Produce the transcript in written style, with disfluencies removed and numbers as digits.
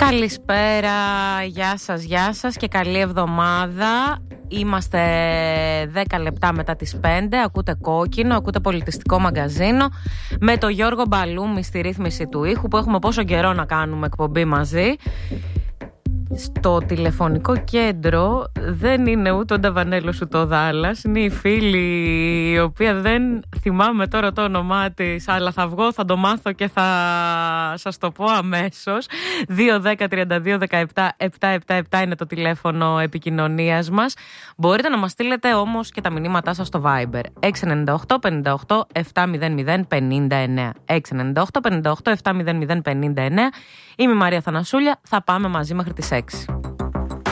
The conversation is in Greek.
Καλησπέρα, γεια σας και καλή εβδομάδα. Είμαστε 10 λεπτά μετά τις 5, ακούτε Κόκκινο, ακούτε Πολιτιστικό Μαγκαζίνο με τον Γιώργο Μπαλούμη στη ρύθμιση του ήχου, που έχουμε πόσο καιρό να κάνουμε εκπομπή μαζί. Στο τηλεφωνικό κέντρο δεν είναι ούτε ο Νταβανέλος ούτε ο Δάλλας. Είναι η φίλη η οποία δεν θυμάμαι τώρα το όνομά της, αλλά θα βγω, θα το μάθω και θα σας το πω αμέσως. 2-10-32-17-777 είναι το τηλέφωνο επικοινωνίας μας. Μπορείτε να μας στείλετε όμως και τα μηνύματά σας στο Viber 698-58-700-59. 698-58-700-59. Είμαι η Μαρία Θανασούλια, θα πάμε μαζί μέχρι τις 6.